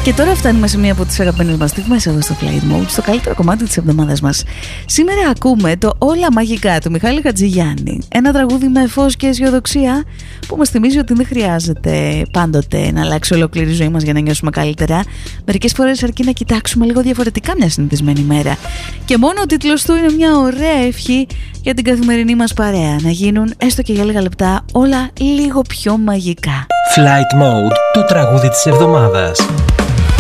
Και τώρα φτάνουμε σε μία από τις αγαπημένες μας στιγμές εδώ στο Flight Mode, στο καλύτερο κομμάτι της εβδομάδας μας. Σήμερα ακούμε το «Όλα μαγικά» του Μιχάλη Χατζηγιάννη. Ένα τραγούδι με φως και αισιοδοξία που μας θυμίζει ότι δεν χρειάζεται πάντοτε να αλλάξει ολόκληρη η ζωή μας για να νιώσουμε καλύτερα. Μερικές φορές αρκεί να κοιτάξουμε λίγο διαφορετικά μια συνηθισμένη μέρα. Και μόνο ο τίτλος του είναι μια ωραία ευχή για την καθημερινή μας παρέα. Να γίνουν έστω και για λίγα λεπτά όλα λίγο πιο μαγικά. Flight Mode, το τραγούδι της εβδομάδας.